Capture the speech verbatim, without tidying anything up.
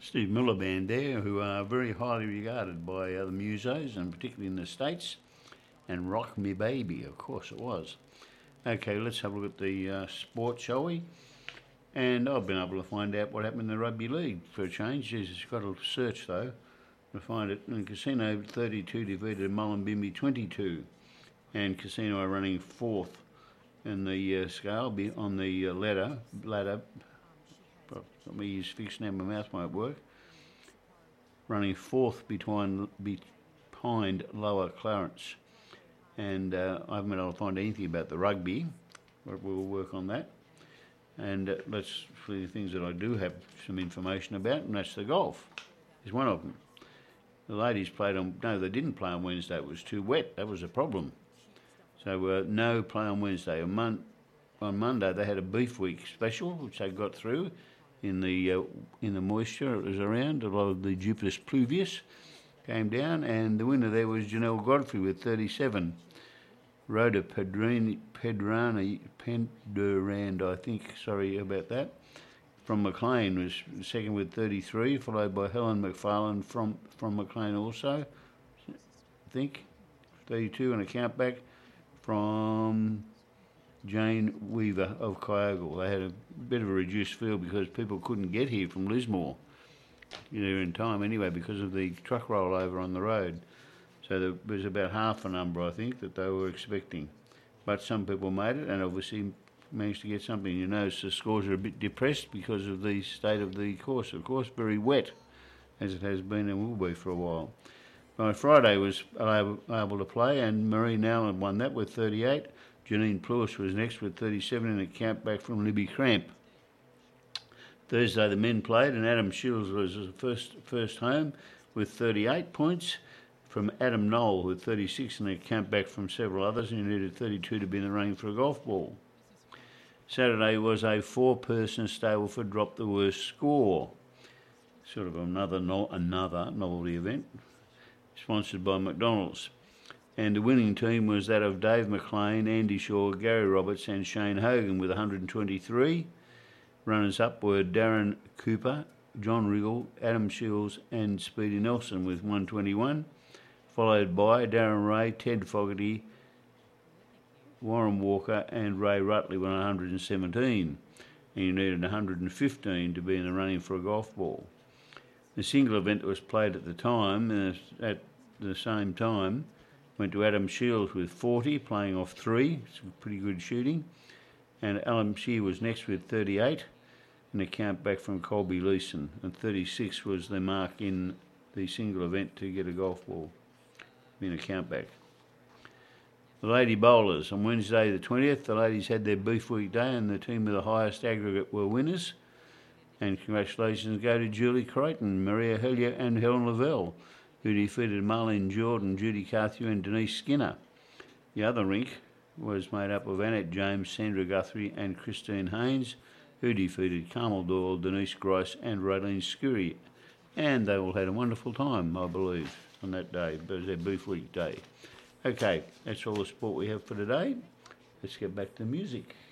Steve Miller Band there, who are very highly regarded by other musos, and particularly in the States. And Rock Me Baby, of course it was. Okay, let's have a look at the uh, sport, shall we? And I've been able to find out what happened in the Rugby League for a change. Jesus, got to search though to find it. And Casino thirty-two defeated Mullumbimby twenty-two. And Casino are running fourth in the uh, scale on the uh, ladder. ladder. Let me use fixed now, my mouth won't work. Running fourth between, behind Lower Clarence. And uh, I haven't been able to find anything about the rugby, but we'll work on that. And uh, that's for the things that I do have some information about, and that's the golf is one of them. The ladies played on, no, they didn't play on Wednesday. It was too wet. That was a problem. So uh, no play on Wednesday. On, mon- on Monday they had a beef week special, which they got through in the uh, in the moisture. It was around. A lot of the Jupiter's pluvius came down, and the winner there was Janelle Godfrey with thirty-seven. Rhoda Pedrini, Pedrani, Pendurand, I think, sorry about that, from Maclean was second with thirty-three, followed by Helen McFarlane from, from Maclean also, I think, thirty-two, and a countback from Jane Weaver of Kyogle. They had a bit of a reduced field because people couldn't get here from Lismore, you know, in time anyway, because of the truck rollover on the road. So there was about half a number, I think, that they were expecting. But some people made it and obviously managed to get something. You notice the scores are a bit depressed because of the state of the course. Of course, very wet, as it has been and will be for a while. By Friday was able, able to play, and Marie Allen won that with thirty-eight. Janine Plewis was next with thirty-seven in a count back from Libby Cramp. Thursday the men played, and Adam Shields was the first, first home with thirty-eight points. From Adam Knoll with thirty-six and a count back from several others, and he needed thirty-two to be in the running for a golf ball. Saturday was a four-person Stableford dropped the worst score. Sort of another no- another novelty event, sponsored by McDonald's. And the winning team was that of Dave McLean, Andy Shaw, Gary Roberts and Shane Hogan with one hundred twenty-three. Runners-up were Darren Cooper, John Riggle, Adam Shields and Speedy Nelson with one hundred twenty-one. Followed by Darren Ray, Ted Fogarty, Warren Walker and Ray Rutley with one hundred seventeen. And you needed one hundred fifteen to be in the running for a golf ball. The single event that was played at the time, uh, at the same time, went to Adam Shields with forty, playing off three. It's pretty good shooting. And Alan Shee was next with thirty-eight, and a count back from Colby Leeson. And thirty-six was the mark in the single event to get a golf ball. In a countback. The Lady Bowlers. On Wednesday the twentieth, the ladies had their beef week day and the team with the highest aggregate were winners. And congratulations go to Julie Creighton, Maria Hellier and Helen Lavelle, who defeated Marlene Jordan, Judy Carthew and Denise Skinner. The other rink was made up of Annette James, Sandra Guthrie and Christine Haynes, who defeated Carmel Doyle, Denise Grice and Raylene Scurry. And they all had a wonderful time, I believe, on that day. It was their beef week day. Okay, that's all the sport we have for today. Let's get back to the music.